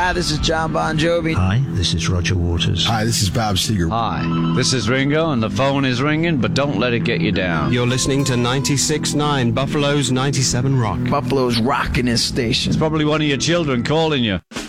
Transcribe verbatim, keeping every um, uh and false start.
Hi, this is John Bon Jovi. Hi, this is Roger Waters. Hi, this is Bob Seger. Hi, this is Ringo, and the phone is ringing, but don't let it get you down. You're listening to ninety-six point nine, Buffalo's ninety-seven Rock. Buffalo's rocking his station. It's probably one of your children calling you.